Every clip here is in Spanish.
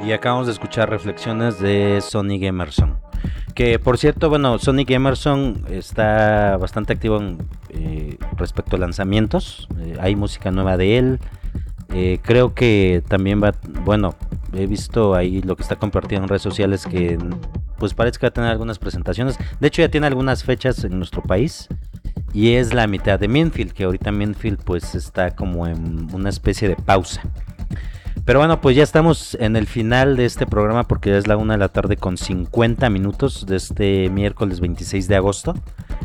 Y acabamos de escuchar reflexiones de Sonic Emerson. Que por cierto, bueno, Sonic Emerson está bastante activo respecto a lanzamientos. Hay música nueva de él. Creo que también bueno, he visto ahí lo que está compartiendo en redes sociales que pues parece que va a tener algunas presentaciones. De hecho ya tiene algunas fechas en nuestro país. Y es la mitad de Minfield, que ahorita Minfield pues está como en una especie de pausa. Pero bueno, pues ya estamos en el final de este programa porque ya es la 1 de la tarde con 50 minutos de este miércoles 26 de agosto.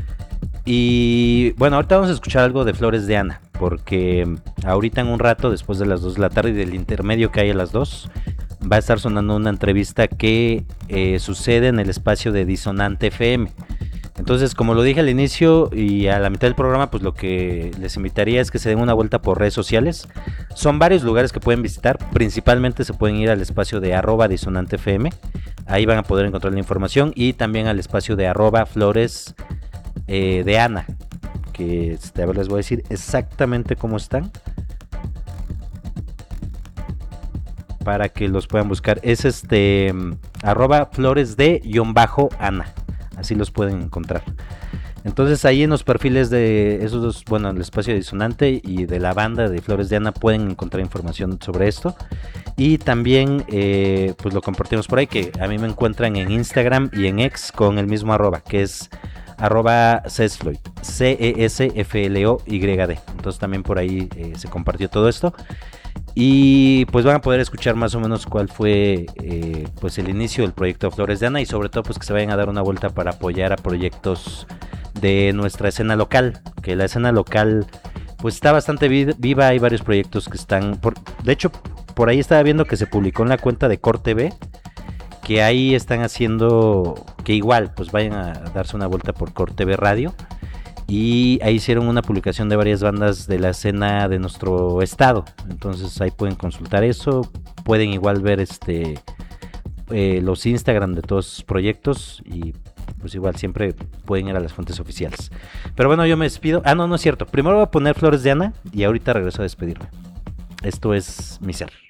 Y bueno, ahorita vamos a escuchar algo de Flores de Ana, porque ahorita en un rato, después de las 2 de la tarde y del intermedio que hay a las 2, va a estar sonando una entrevista que sucede en el espacio de Disonante FM. Entonces, como lo dije al inicio y a la mitad del programa, pues lo que les invitaría es que se den una vuelta por redes sociales. Son varios lugares que pueden visitar, principalmente se pueden ir al espacio de @disonantefm, ahí van a poder encontrar la información, y también al espacio de @flores de Ana, que a ver, les voy a decir exactamente cómo están, para que los puedan buscar. Es @flores de_Ana. Así los pueden encontrar. Entonces ahí en los perfiles de esos dos, bueno, el espacio de Disonante y de la banda de Flores de Ana, pueden encontrar información sobre esto. Y también pues lo compartimos por ahí, que a mí me encuentran en Instagram y en X con el mismo @, que es @Cesfloyd, CESFLOYD. Entonces también por ahí se compartió todo esto. Y pues van a poder escuchar más o menos cuál fue pues el inicio del proyecto Flores de Ana, y sobre todo pues que se vayan a dar una vuelta para apoyar a proyectos de nuestra escena local, que la escena local pues está bastante viva. Hay varios proyectos que están, de hecho por ahí estaba viendo que se publicó en la cuenta de Core TV, que ahí están haciendo, que igual pues vayan a darse una vuelta por Core TV Radio. Y ahí hicieron una publicación de varias bandas de la escena de nuestro estado. Entonces ahí pueden consultar eso. Pueden igual ver los Instagram de todos esos proyectos. Y pues igual siempre pueden ir a las fuentes oficiales. Pero bueno, yo me despido. No es cierto. Primero voy a poner Flores de Ana y ahorita regreso a despedirme. Esto es mi ser.